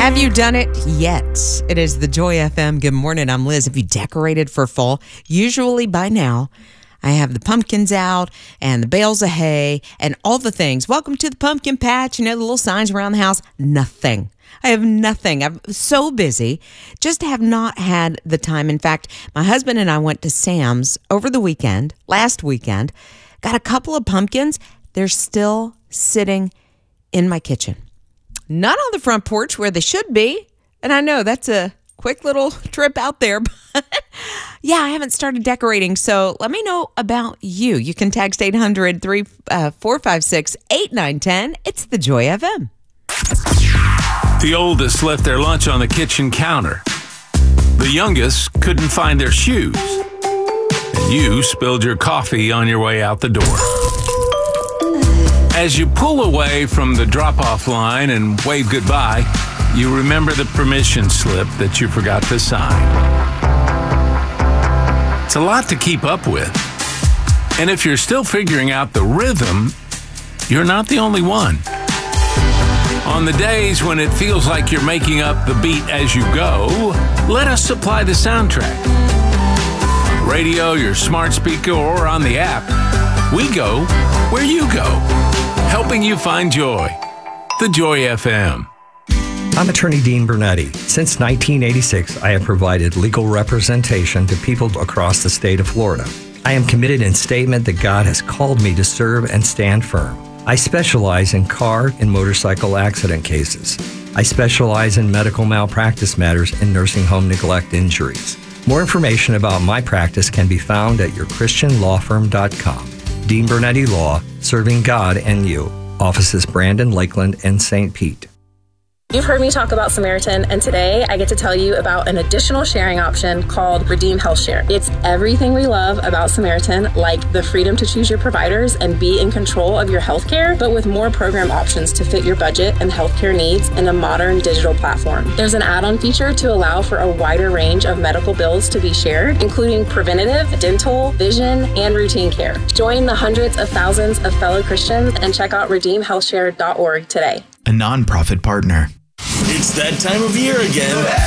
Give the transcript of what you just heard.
Have you done it yet? It is the Joy FM. Good morning. I'm Liz. Have you decorated for fall? Usually by now, I have the pumpkins out and the bales of hay and all the things. Welcome to the pumpkin patch. You know, the little signs around the house. Nothing. I have nothing. I'm so busy. Just have not had the time. In fact, my husband and I went to Sam's over the weekend, last weekend, got a couple of pumpkins. They're still sitting in my kitchen. Not on the front porch where they should be. And I know that's a quick little trip out there. But yeah, I haven't started decorating. So let me know about you. You can text 800-456-8910. It's the Joy FM. The oldest left their lunch on the kitchen counter. The youngest couldn't find their shoes. And you spilled your coffee on your way out the door. As you pull away from the drop-off line and wave goodbye, you remember the permission slip that you forgot to sign. It's a lot to keep up with. And if you're still figuring out the rhythm, you're not the only one. On the days when it feels like you're making up the beat as you go, let us supply the soundtrack. On radio, your smart speaker, or on the app, we go where you go, helping you find joy. The Joy FM. I'm attorney Dean Bernetti. Since 1986, I have provided legal representation to people across the state of Florida. I am committed in statement that God has called me to serve and stand firm. I specialize in car and motorcycle accident cases. I specialize in medical malpractice matters and nursing home neglect injuries. More information about my practice can be found at yourchristianlawfirm.com. Dean Bernetti Law, serving God and you. Offices Brandon, Lakeland, and St. Pete. You've heard me talk about Samaritan, and today I get to tell you about an additional sharing option called Redeem Health Share. It's everything we love about Samaritan, like the freedom to choose your providers and be in control of your healthcare, but with more program options to fit your budget and healthcare needs in a modern digital platform. There's an add-on feature to allow for a wider range of medical bills to be shared, including preventative, dental, vision, and routine care. Join the hundreds of thousands of fellow Christians and check out redeemhealthshare.org today. A nonprofit partner. It's that time of year again.